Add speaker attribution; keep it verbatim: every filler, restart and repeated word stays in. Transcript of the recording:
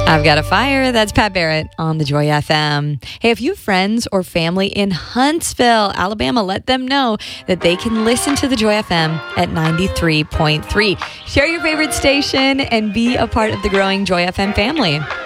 Speaker 1: I've got a fire. That's Pat Barrett on the Joy F M. Hey, if you have friends or family in Huntsville, Alabama, let them know that they can listen to the Joy F M at ninety-three point three. Share your favorite station and be a part of the growing Joy F M family.